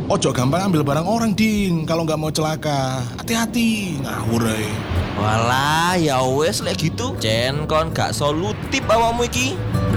Ojo gampang ambil barang orang, Ding. Kalau nggak mau celaka, hati-hati, ngawur ae. Walah, ya wes lek gitu. Jen kon gak solutif awakmu iki.